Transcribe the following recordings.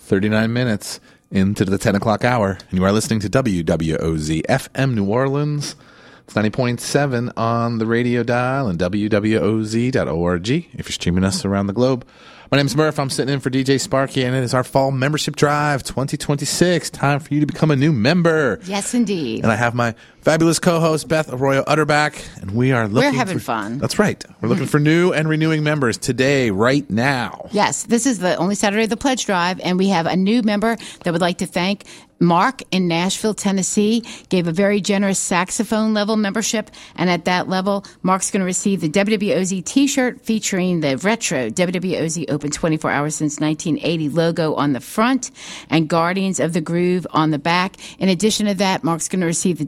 39 minutes into the 10 o'clock hour, and you are listening to WWOZ FM New Orleans. It's 90.7 on the radio dial and WWOZ.org if you're streaming us around the globe. My name's Murph. I'm sitting in for DJ Sparky, and it is our Fall Membership Drive 2026. Time for you to become a new member. Yes, indeed. And I have my fabulous co-host, Beth Arroyo Utterback, and we are looking We're having fun. That's right. We're looking for new and renewing members today, right now. Yes, this is the only Saturday of the Pledge Drive, and we have a new member that would like to thank Mark in Nashville, Tennessee, gave a very generous saxophone level membership, and at that level, Mark's going to receive the WWOZ t-shirt featuring the retro WWOZ Open 24 Hours Since 1980 logo on the front and Guardians of the Groove on the back. In addition to that, Mark's going to receive the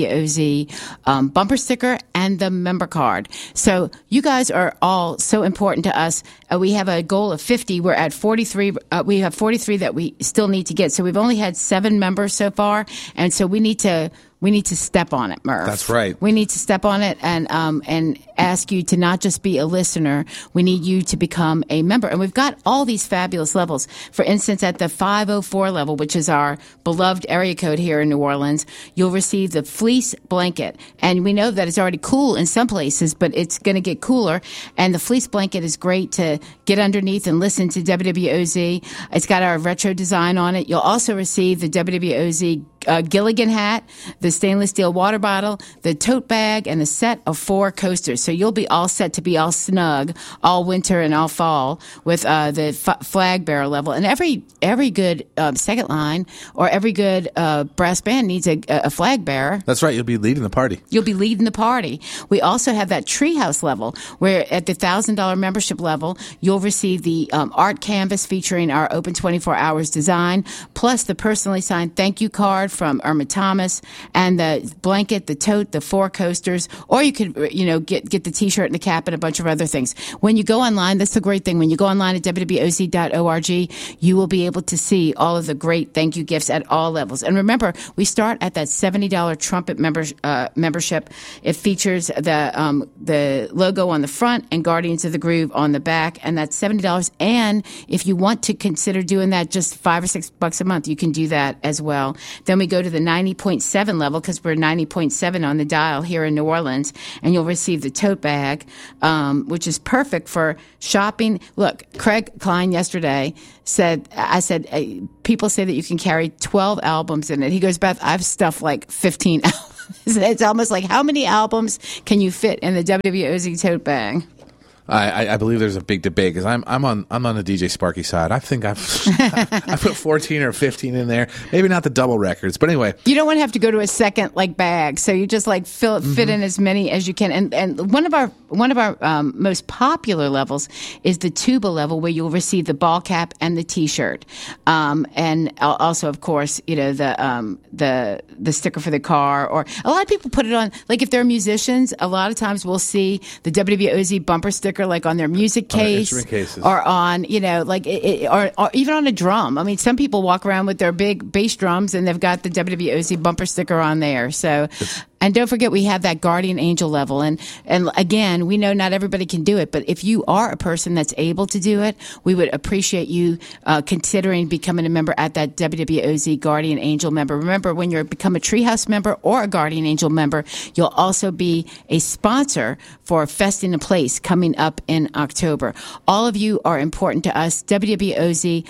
WWOZ bumper sticker and the member card. So you guys are all so important to us. We have a goal of 50. We're at 43. We have 43 that we still need to get. So we've only had 7 members so far, and so we need to step on it, Murph. That's right. We need to step on it and ask you to not just be a listener. We need you to become a member. And we've got all these fabulous levels. For instance, at the 504 level, which is our beloved area code here in New Orleans, you'll receive the fleece blanket. And we know that it's already cool in some places, but it's going to get cooler. And the fleece blanket is great to get underneath and listen to WWOZ. It's got our retro design on it. You'll also receive the WWOZ Gilligan hat, the stainless steel water bottle, the tote bag, and the set of 4 coasters. So you'll be all set to be all snug all winter and all fall with the flag bearer level. And every good second line or every good brass band needs a flag bearer. That's right. You'll be leading the party. You'll be leading the party. We also have that treehouse level where at the $1,000 membership level, you'll receive the art canvas featuring our Open 24 Hours design, plus the personally signed thank you card from Irma Thomas, and the blanket, the tote, the 4 coasters, or you could, get the t-shirt and the cap and a bunch of other things. When you go online, that's the great thing. When you go online at WWOZ.org, you will be able to see all of the great thank you gifts at all levels. And remember, we start at that $70 trumpet membership. It features the logo on the front and Guardians of the Groove on the back, and that's $70. And if you want to consider doing that just $5 or $6 a month, you can do that as well. Then we go to the 90.7 level because we're 90.7 on the dial here in New Orleans, and you'll receive the tote bag, which is perfect for shopping. Look, Craig Klein yesterday said, people say that you can carry 12 albums in it. He goes, Beth, I've stuffed like 15 albums. It's almost like, how many albums can you fit in the WWOZ tote bag? I believe there's a big debate because I'm on the DJ Sparky side. I think I put 14 or 15 in there. Maybe not the double records, but anyway. You don't want to have to go to a second bag, so you just fit in as many as you can. And one of our most popular levels is the tuba level, where you'll receive the ball cap and the T-shirt, and also, of course, the sticker for the car. Or a lot of people put it on, like if they're musicians. A lot of times we'll see the WWOZ bumper sticker like on their music case, or on, or even on a drum. I mean, some people walk around with their big bass drums and they've got the WWOZ bumper sticker on there. So, and don't forget, we have that Guardian Angel level. And again, we know not everybody can do it, but if you are a person that's able to do it, we would appreciate you considering becoming a member at that WWOZ Guardian Angel member. Remember, when you become a Treehouse member or a Guardian Angel member, you'll also be a sponsor for Fest in a Place coming up in October. All of you are important to us. WWOZ.org.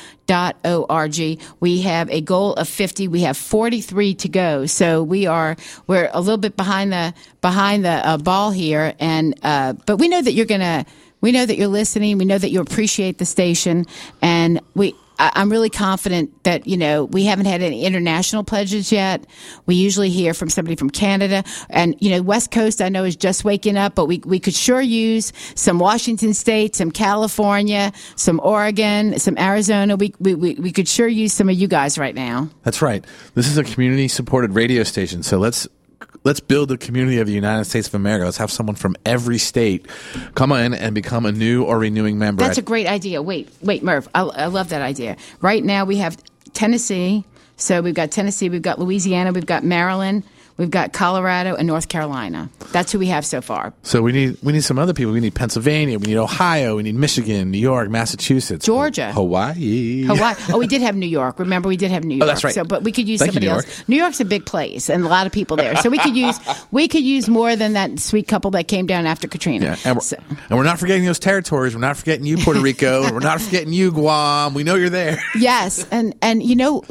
We have a goal of 50. We have 43 to go. So we're a little bit behind the ball here, but we know that we know that you're listening. We know that you appreciate the station, and I'm really confident that, we haven't had any international pledges yet. We usually hear from somebody from Canada, and, West Coast I know is just waking up, but we could sure use some Washington State, some California, some Oregon, some Arizona. We could sure use some of you guys right now. That's right. This is a community supported radio station. So let's build a community of the United States of America. Let's have someone from every state come in and become a new or renewing member. That's a great idea. Wait, Murph. I love that idea. Right now we have Tennessee. So we've got Tennessee, we've got Louisiana, we've got Maryland, we've got Colorado, and North Carolina. That's who we have so far. So we need some other people. We need Pennsylvania. We need Ohio. We need Michigan, New York, Massachusetts, Georgia, Hawaii. Oh, we did have New York. Remember, we did have New York. Oh, that's right. So, but we could use Thank you, somebody New else. York. New York's a big place and a lot of people there. So we could use more than that sweet couple that came down after Katrina. Yeah, and we're not forgetting those territories. We're not forgetting you, Puerto Rico. We're not forgetting you, Guam. We know you're there. Yes, and you know,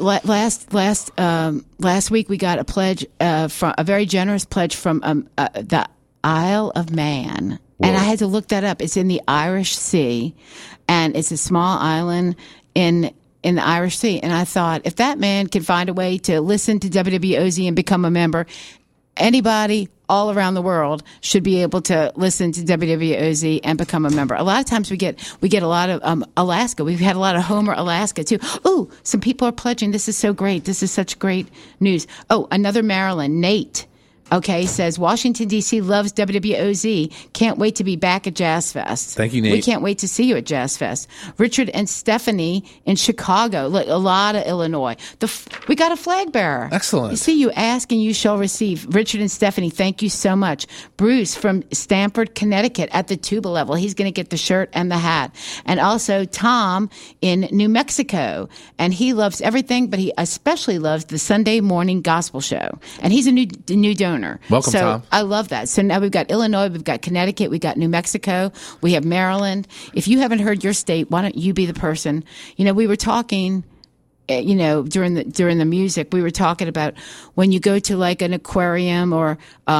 last week we got a pledge from a very generous pledge from the Isle of Man. Whoa. And I had to look that up. It's in the Irish Sea, and it's a small island in the Irish Sea. And I thought, if that man can find a way to listen to WWOZ and become a member, anybody all around the world should be able to listen to WWOZ and become a member. A lot of times we get a lot of Alaska. We've had a lot of Homer, Alaska too. Ooh, some people are pledging. This is so great. This is such great news. Oh, another Maryland, Nate. Okay, says Washington, D.C. loves WWOZ. Can't wait to be back at Jazz Fest. Thank you, Nate. We can't wait to see you at Jazz Fest. Richard and Stephanie in Chicago. Look, a lot of Illinois. We got a flag bearer. Excellent. You see, you ask and you shall receive. Richard and Stephanie, thank you so much. Bruce from Stamford, Connecticut at the tuba level. He's going to get the shirt and the hat. And also Tom in New Mexico. And he loves everything, but he especially loves the Sunday morning gospel show. And he's a new donor. Welcome, Tom. I love that. So now we've got Illinois, we've got Connecticut, we've got New Mexico, we have Maryland. If you haven't heard your state, why don't you be the person? You know, we were talking, you know, during the music, we were talking about when you go to like an aquarium or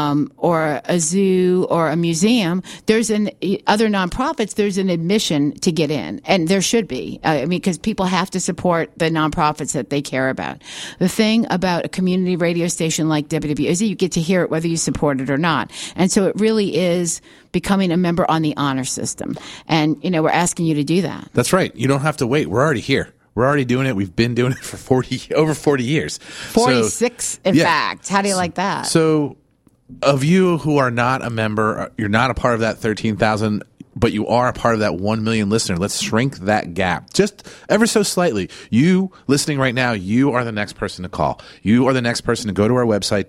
a zoo or a museum, there's other nonprofits, there's an admission to get in, and there should be. I mean, because people have to support the nonprofits that they care about. The thing about a community radio station like WWOZ, you get to hear it whether you support it or not, and so it really is becoming a member on the honor system, and you know, we're asking you to do that. That's right. You don't have to wait. We're already here. We're already doing it. We've been doing it for over 40 years. 46, in fact. How do you like that? So, of you who are not a member, you're not a part of that 13,000, but you are a part of that 1 million listener. Let's shrink that gap just ever so slightly. You listening right now, you are the next person to call. You are the next person to go to our website,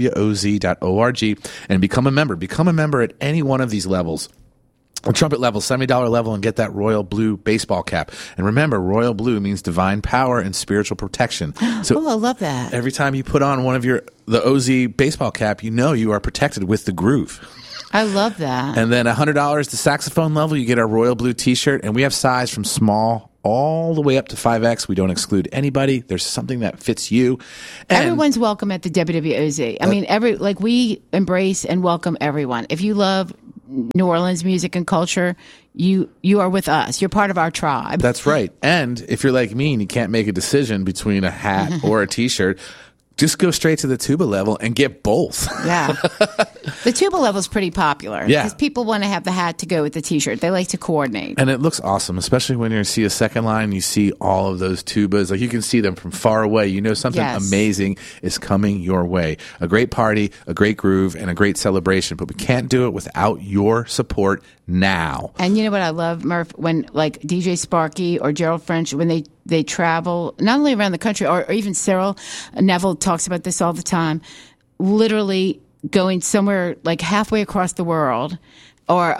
wwoz.org, and become a member. Become a member at any one of these levels. A trumpet level, $70 level, and get that royal blue baseball cap. And remember, royal blue means divine power and spiritual protection. So I love that. Every time you put on the OZ baseball cap, you know you are protected with the groove. I love that. And then $100 the saxophone level, you get our royal blue t-shirt, and we have size from small all the way up to 5X. We don't exclude anybody. There's something that fits you. And everyone's welcome at the WWOZ. I mean, we embrace and welcome everyone. If you love New Orleans music and culture, you are with us. You're part of our tribe. That's right. And if you're like me and you can't make a decision between a hat or a t-shirt, just go straight to the tuba level and get both. Yeah. The tuba level is pretty popular. Yeah. Because people want to have the hat to go with the t-shirt. They like to coordinate. And it looks awesome, especially when you see a second line, you see all of those tubas. Like you can see them from far away. You know something amazing is coming your way. A great party, a great groove, and a great celebration. But we can't do it without your support now. And you know what I love, Murph? When like DJ Sparky or Gerald French, when they travel, not only around the country, or even Cyril Neville talks about this all the time, literally going somewhere like halfway across the world. Or,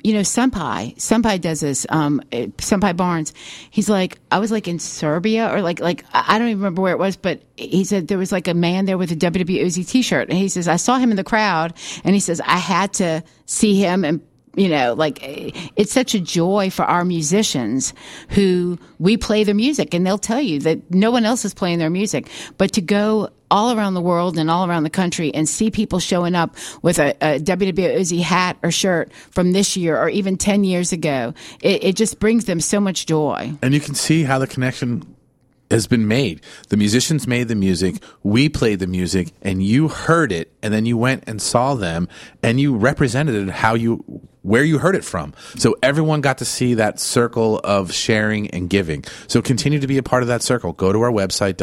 Senpai does this, Senpai Barnes. He's like, I was like in Serbia or like, I don't even remember where it was, but he said there was like a man there with a WWOZ t-shirt. And he says, I saw him in the crowd and he says, I had to see him and, it's such a joy for our musicians who we play their music, and they'll tell you that no one else is playing their music. But to go all around the world and all around the country and see people showing up with a WWOZ hat or shirt from this year or even 10 years ago, it just brings them so much joy. And you can see how the connection has been made. The musicians made the music, we played the music, and you heard it, and then you went and saw them, and you represented it where you heard it from. So everyone got to see that circle of sharing and giving. So continue to be a part of that circle. Go to our website,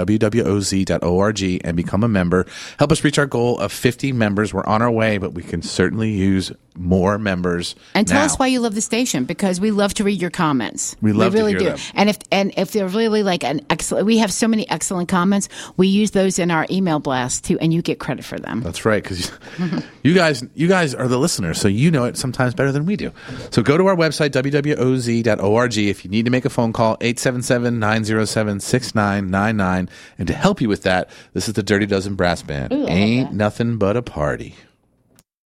wwoz.org, and become a member. Help us reach our goal of 50 members. We're on our way, but we can certainly use more members. And tell now. us why you love the station, because we love to read your comments. We love really to hear do. them. And if they're really like an excellent, we have so many excellent comments. We use those in our email blast too, and you get credit for them. That's right, because you guys are the listeners, so you know it sometimes better than we do. So go to our website, wwoz.org. If you need to make a phone call, 877-907-6999. And to help you with that, this is the Dirty Dozen Brass Band. Ooh, Ain't nothing but a party.